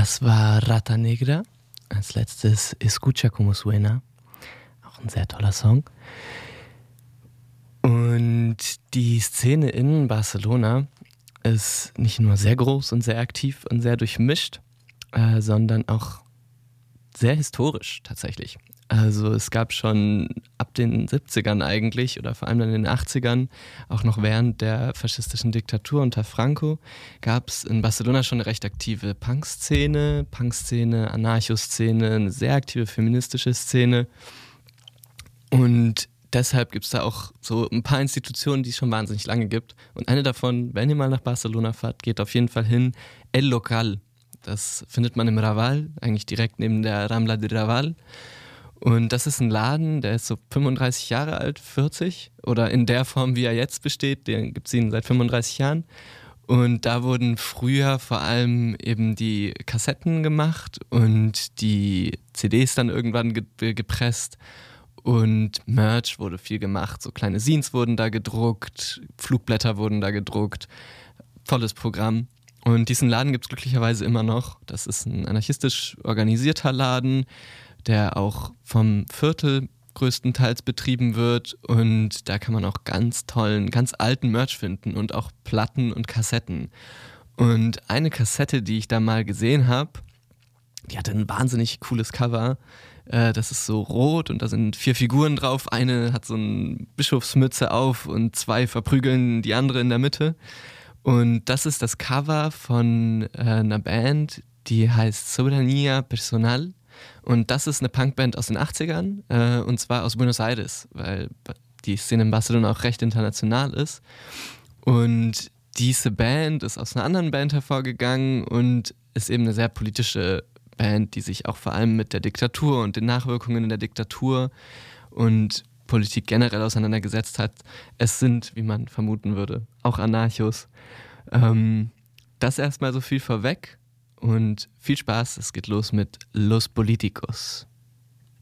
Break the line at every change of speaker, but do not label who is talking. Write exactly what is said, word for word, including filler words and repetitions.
Das war Rata Negra. Als letztes Escucha como suena. Auch ein sehr toller Song. Und die Szene in Barcelona ist nicht nur sehr groß und sehr aktiv und sehr durchmischt, äh, sondern auch sehr historisch tatsächlich. Also es gab schon ab den siebzigern eigentlich oder vor allem dann in den achtzigern, auch noch während der faschistischen Diktatur unter Franco, gab es in Barcelona schon eine recht aktive Punk-Szene, Punk-Szene, Anarcho-Szene, eine sehr aktive feministische Szene. Und deshalb gibt es da auch so ein paar Institutionen, die es schon wahnsinnig lange gibt. Und eine davon, wenn ihr mal nach Barcelona fahrt, geht auf jeden Fall hin, El Local. Das findet man im Raval, eigentlich direkt neben der Rambla de Raval. Und das ist ein Laden, der ist so fünfunddreißig Jahre alt, vierzig, oder in der Form, wie er jetzt besteht, den gibt es ihn seit fünfunddreißig Jahren. Und da wurden früher vor allem eben die Kassetten gemacht und die C Ds dann irgendwann ge- gepresst. Und Merch wurde viel gemacht, so kleine Zines wurden da gedruckt, Flugblätter wurden da gedruckt, tolles Programm. Und diesen Laden gibt es glücklicherweise immer noch. Das ist ein anarchistisch organisierter Laden, der auch vom Viertel größtenteils betrieben wird. Und da kann man auch ganz tollen, ganz alten Merch finden und auch Platten und Kassetten. Und eine Kassette, die ich da mal gesehen habe, die hatte ein wahnsinnig cooles Cover. Das ist so rot und da sind vier Figuren drauf. Eine hat so eine Bischofsmütze auf und zwei verprügeln die andere in der Mitte. Und das ist das Cover von äh, einer Band, die heißt Soberanía Personal. Und das ist eine Punkband aus den achtzigern, äh, und zwar aus Buenos Aires, weil die Szene in Barcelona auch recht international ist. Und diese Band ist aus einer anderen Band hervorgegangen und ist eben eine sehr politische Band, die sich auch vor allem mit der Diktatur und den Nachwirkungen in der Diktatur und Politik generell auseinandergesetzt hat. Es sind, wie man vermuten würde, auch Anarchos. Ähm, das erstmal so viel vorweg und viel Spaß. Es geht los mit Los Políticos.